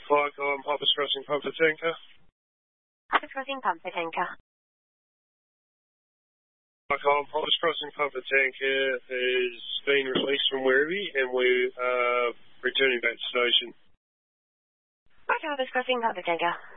Flycom, Hoppers Crossing, Pumper Tanker. Hoppers Crossing, Pumper Tanker. Flycom, Hoppers Crossing, Pumper Tanker has been released from Werribee and we are returning back to station. Roger, Hoppers Crossing, Pumper Tanker.